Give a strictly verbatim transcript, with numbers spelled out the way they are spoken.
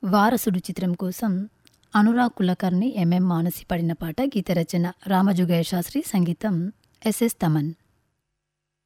వారసుడు చిత్రం కోసం అనురాగ్ కులకర్ణి, ఎంఎం మానసి పాడిన పాట. గీత రచన రామజోగయ్య శాస్త్రి, సంగీతం ఎస్ఎస్ తమన్.